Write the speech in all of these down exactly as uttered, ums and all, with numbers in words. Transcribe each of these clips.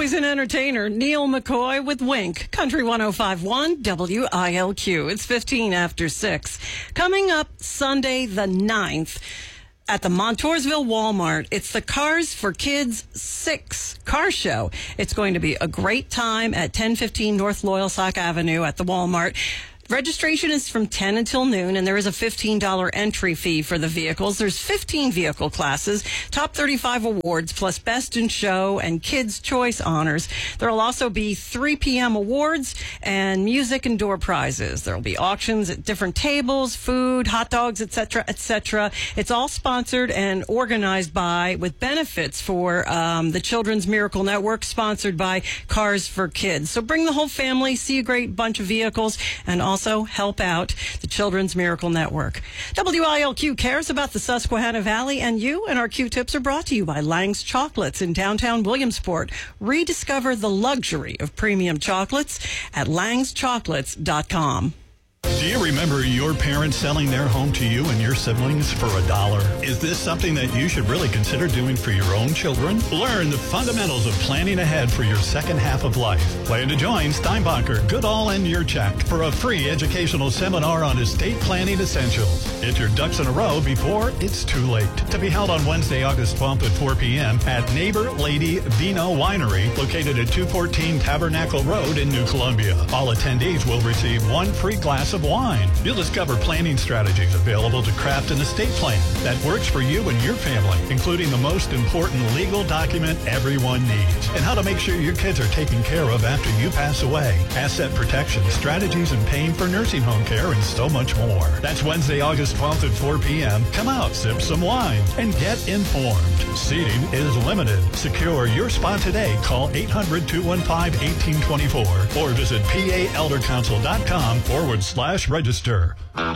always an entertainer. Neil McCoy with Wink. Country one oh five point one W I L Q. It's fifteen after six. Coming up Sunday the ninth at the Montoursville Walmart, it's the Cars for Kids six car show. It's going to be a great time at ten fifteen North Loyalsock Avenue at the Walmart. Registration is from ten until noon, and there is a fifteen dollars entry fee for the vehicles. There's fifteen vehicle classes, top thirty-five awards, plus Best in Show and Kids' Choice honors. There will also be three p.m. awards and music and door prizes. There will be auctions at different tables, food, hot dogs, et cetera, et cetera. It's all sponsored and organized by, with benefits for um, the Children's Miracle Network, sponsored by Cars for Kids. So bring the whole family, see a great bunch of vehicles, and all also help out the Children's Miracle Network. W I L Q cares about the Susquehanna Valley and you, and our Q-tips are brought to you by Lang's Chocolates in downtown Williamsport. Rediscover the luxury of premium chocolates at langs chocolates dot com. Do you remember your parents selling their home to you and your siblings for a dollar? Is this something that you should really consider doing for your own children? Learn the fundamentals of planning ahead for your second half of life. Plan to join Steinbacher, Goodall, and Yurchak for a free educational seminar on estate planning essentials. Get your ducks in a row before it's too late. To be held on Wednesday, August twelfth at four p.m. at Neighbor Lady Vino Winery, located at two fourteen Tabernacle Road in New Columbia. All attendees will receive one free glass of wine. You'll discover planning strategies available to craft an estate plan that works for you and your family, including the most important legal document everyone needs, and how to make sure your kids are taken care of after you pass away, asset protection, strategies in paying for nursing home care, and so much more. That's Wednesday, August twelfth at four p.m. Come out, sip some wine, and get informed. Seating is limited. Secure your spot today. Call eight hundred, two one five, one eight two four or visit p a elder council dot com forward slash register.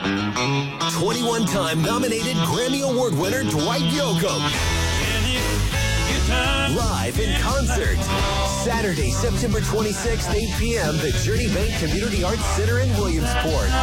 twenty-one time nominated Grammy Award winner Dwight Yoakam. Live in concert. Saturday, September twenty-sixth, eight p.m. the Journey Bank Community Arts Center in Williamsport.